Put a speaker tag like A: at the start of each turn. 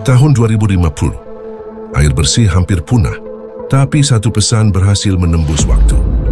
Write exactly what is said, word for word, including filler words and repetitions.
A: Tahun dua ribu lima puluh, air bersih hampir punah, tapi satu pesan berhasil menembus waktu.